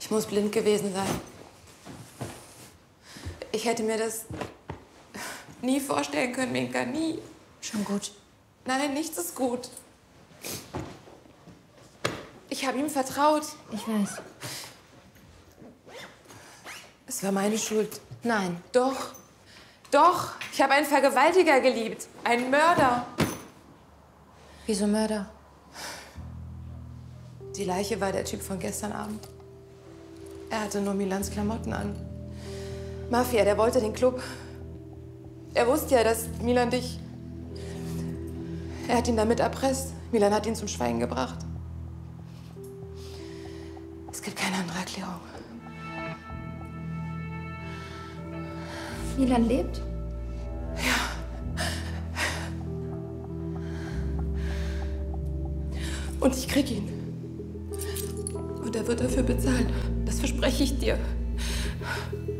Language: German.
Ich muss blind gewesen sein. Ich hätte mir das nie vorstellen können, Minka, nie. Schon gut. Nein, nichts ist gut. Ich habe ihm vertraut. Ich weiß. Es war meine Schuld. Nein. Doch. Doch. Ich habe einen Vergewaltiger geliebt. Einen Mörder. Wieso Mörder? Die Leiche war der Typ von gestern Abend. Er hatte nur Milans Klamotten an. Mafia, der wollte den Club. Er wusste ja, dass Milan dich... Er hat ihn damit erpresst. Milan hat ihn zum Schweigen gebracht. Es gibt keine andere Erklärung. Milan lebt? Und ich krieg ihn. Und er wird dafür bezahlen. Das verspreche ich dir.